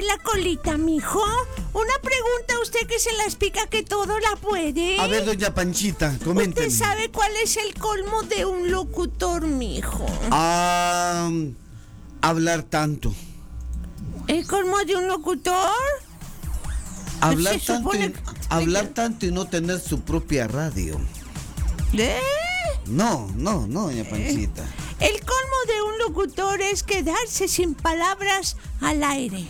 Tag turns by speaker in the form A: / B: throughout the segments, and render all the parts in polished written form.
A: la colita, mijo. Una pregunta, usted que se las pica que todo la puede.
B: A ver, doña Panchita, coménteme.
A: ¿Usted sabe cuál es el colmo de un locutor, mijo?
B: Hablar tanto.
A: ¿El colmo de un locutor?
B: Hablar
A: Se supone
B: tanto y no tener su propia radio.
A: ¿Eh?
B: No, doña Panchita.
A: El colmo de un locutor es quedarse sin palabras al aire.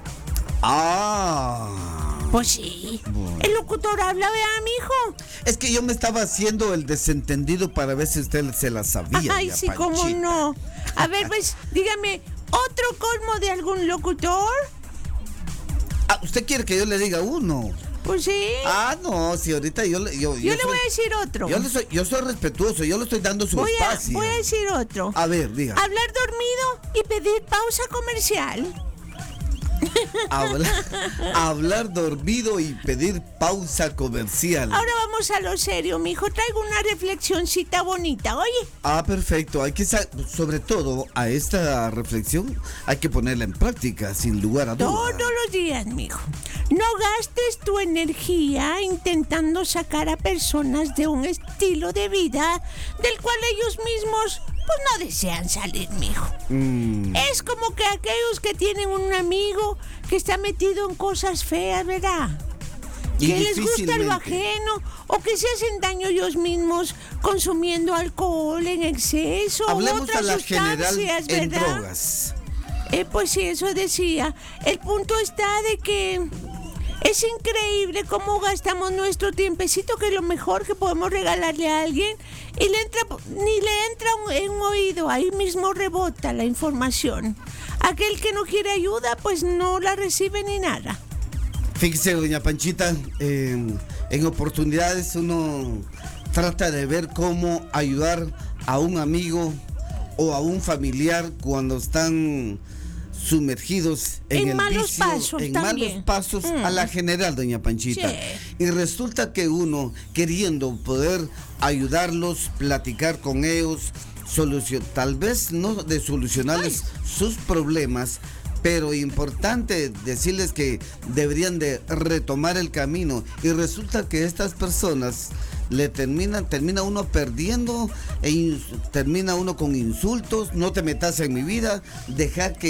A: Pues sí.
B: Bueno.
A: El locutor habla, vea, mijo.
B: Es que yo me estaba haciendo el desentendido para ver si usted se la sabía.
A: Ay,
B: doña
A: sí,
B: Panchita.
A: cómo no. A ver, pues, dígame, ¿otro colmo de algún locutor?
B: ¿Usted quiere que yo le diga uno?
A: Pues sí.
B: No, si ahorita yo le
A: Yo le voy a decir otro.
B: Yo soy respetuoso, yo le estoy dando su espacio.
A: Voy a decir otro.
B: A ver, diga.
A: Hablar dormido y pedir pausa comercial.
B: Hablar dormido y pedir pausa comercial.
A: Ahora vamos a lo serio, mijo. Traigo una reflexioncita bonita, oye.
B: Perfecto. Hay que sobre todo a esta reflexión hay que ponerla en práctica, sin lugar a dudas.
A: Todos los días, mijo. No gastes tu energía intentando sacar a personas de un estilo de vida del cual ellos mismos pues no desean salir, mijo. Es como que aquellos que tienen un amigo que está metido en cosas feas, ¿verdad?
B: Y
A: que les gusta lo ajeno o que se hacen daño ellos mismos consumiendo alcohol en exceso.
B: Hablemos
A: u otras
B: a la general
A: sustancias,
B: en
A: ¿verdad?
B: drogas.
A: Pues sí, eso decía. El punto está de que es increíble cómo gastamos nuestro tiempecito, que es lo mejor que podemos regalarle a alguien, y ni le entra en un oído, ahí mismo rebota la información. Aquel que no quiere ayuda, pues no la recibe ni nada.
B: Fíjese, doña Panchita, en oportunidades uno trata de ver cómo ayudar a un amigo o a un familiar cuando están sumergidos en el
A: malos
B: vicio,
A: pasos
B: en
A: también.
B: malos pasos a la general, doña Panchita.
A: Sí.
B: Y resulta que uno, queriendo poder ayudarlos, platicar con ellos, tal vez no de solucionarles sus problemas, pero importante decirles que deberían de retomar el camino, y resulta que estas personas termina uno perdiendo, termina uno con insultos: no te metas en mi vida, deja que